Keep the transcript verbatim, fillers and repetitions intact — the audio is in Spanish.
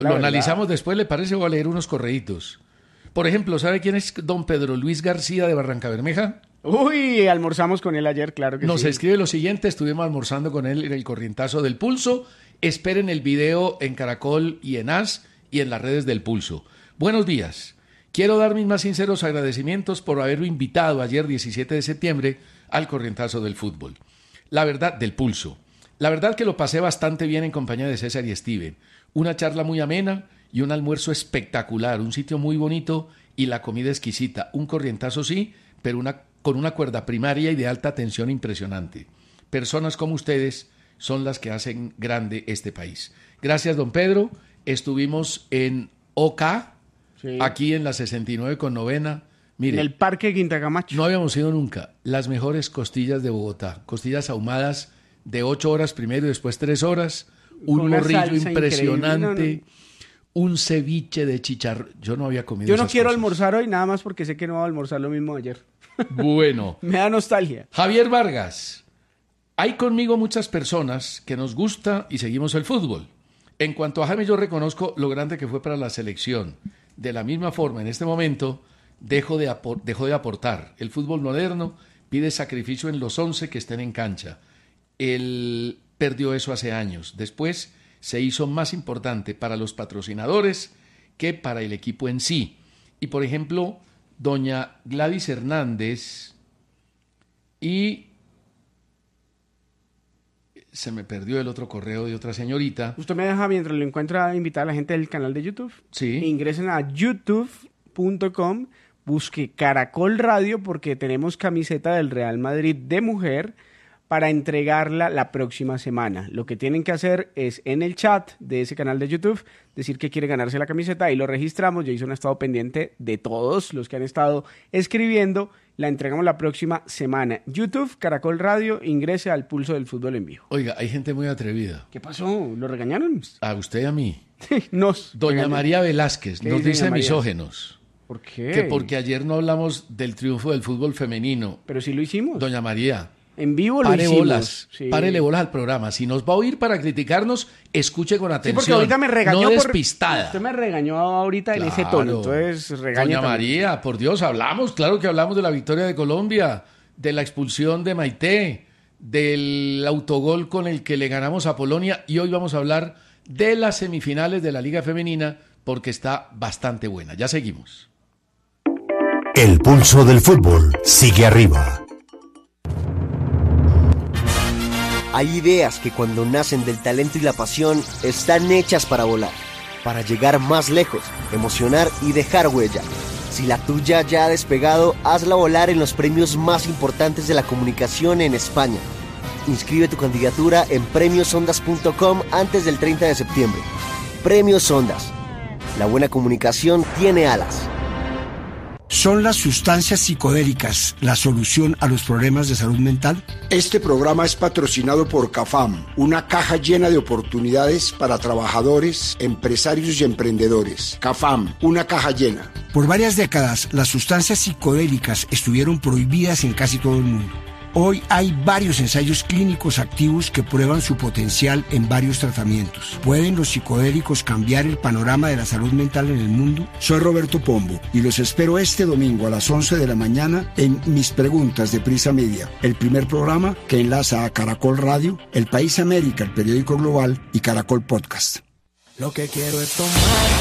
Lo verdad. Analizamos después, ¿le parece? Voy a leer unos correitos. Por ejemplo, ¿sabe quién es don Pedro Luis García de Barrancabermeja? Uy, almorzamos con él ayer, claro que Nos sí. Nos escribe lo siguiente, estuvimos almorzando con él en el Corrientazo del Pulso. Esperen el video en Caracol y en As y en las redes del Pulso. Buenos días. Quiero dar mis más sinceros agradecimientos por haberme invitado ayer diecisiete de septiembre al Corrientazo del Fútbol. La verdad, del Pulso. La verdad que lo pasé bastante bien en compañía de César y Steven. Una charla muy amena y un almuerzo espectacular, un sitio muy bonito y la comida exquisita. Un corrientazo sí, pero una, con una cuerda primaria y de alta tensión impresionante. Personas como ustedes son las que hacen grande este país. Gracias, don Pedro. Estuvimos en O K, sí, aquí en la sesenta y nueve con novena. Mire, en el Parque Quinta Camacho. No habíamos ido nunca. Las mejores costillas de Bogotá. Costillas ahumadas de ocho horas primero y después tres horas. Un morrillo impresionante. No, no. Un ceviche de chicharrón. Yo no había comido Yo no esas quiero cosas. almorzar hoy, nada más porque sé que no voy a almorzar lo mismo de ayer. Bueno. Me da nostalgia. Javier Vargas. Hay conmigo muchas personas que nos gusta y seguimos el fútbol. En cuanto a Jaime, yo reconozco lo grande que fue para la selección. De la misma forma, en este momento, dejo de, apor- dejó de aportar. El fútbol moderno pide sacrificio en los once que estén en cancha. Él perdió eso hace años. Después se hizo más importante para los patrocinadores que para el equipo en sí. Y, por ejemplo, doña Gladys Hernández y... se me perdió el otro correo de otra señorita. ¿Usted me deja, mientras lo encuentra, invitar a la gente del canal de YouTube? Sí. Ingresen a youtube punto com, busque Caracol Radio, porque tenemos camiseta del Real Madrid de mujer para entregarla la próxima semana. Lo que tienen que hacer es, en el chat de ese canal de YouTube, decir que quiere ganarse la camiseta y lo registramos. Jason ha estado pendiente de todos los que han estado escribiendo. La entregamos la próxima semana. YouTube, Caracol Radio, ingrese al Pulso del Fútbol en Vivo. Oiga, hay gente muy atrevida. ¿Qué pasó? ¿Lo regañaron? A usted y a mí. Nos Doña regañaron. María Velázquez nos dice dice doña María? misógenos. ¿Por qué? Que porque ayer no hablamos del triunfo del fútbol femenino. Pero sí lo hicimos. Doña María, en vivo lo pare hicimos. bolas, Sí. párele bolas al programa. Si nos va a oír para criticarnos, escuche con Sí, atención. porque ahorita me regañó no por... despistada. Usted me regañó ahorita en ese tono, entonces regañe Doña también. María, por Dios, hablamos, claro que hablamos de la victoria de Colombia, de la expulsión de Maité, del autogol con el que le ganamos a Polonia, y hoy vamos a hablar de las semifinales de la Liga Femenina, porque está bastante buena. Ya seguimos. El pulso del fútbol sigue arriba. Hay ideas que cuando nacen del talento y la pasión están hechas para volar, para llegar más lejos, emocionar y dejar huella. Si la tuya ya ha despegado, hazla volar en los premios más importantes de la comunicación en España. Inscribe tu candidatura en premios ondas punto com antes del treinta de septiembre. Premios Ondas. La buena comunicación tiene alas. ¿Son las sustancias psicodélicas la solución a los problemas de salud mental? Este programa es patrocinado por CAFAM, una caja llena de oportunidades para trabajadores, empresarios y emprendedores. CAFAM, una caja llena. Por varias décadas, las sustancias psicodélicas estuvieron prohibidas en casi todo el mundo. Hoy hay varios ensayos clínicos activos que prueban su potencial en varios tratamientos. ¿Pueden los psicodélicos cambiar el panorama de la salud mental en el mundo? Soy Roberto Pombo y los espero este domingo a las once de la mañana en Mis Preguntas de Prisa Media, el primer programa que enlaza a Caracol Radio, El País América, el periódico global, y Caracol Podcast. Lo que quiero es tomar